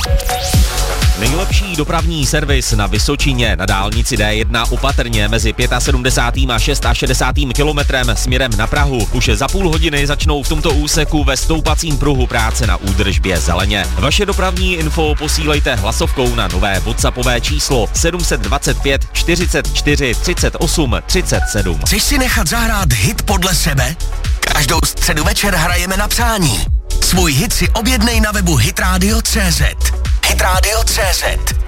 Nejlepší dopravní servis na Vysočině na dálnici D1 opatrně mezi 75. a 660. kilometrem směrem na Prahu. Už za půl hodiny začnou v tomto úseku ve stoupacím pruhu práce na údržbě zeleně. Vaše dopravní info posílejte hlasovkou na nové WhatsAppové číslo 725 44 38 37. Chceš si nechat zahrát hit podle sebe? Každou středu večer hrajeme na přání. Svůj hit si objednej na webu hitradio.cz. Hitradio.cz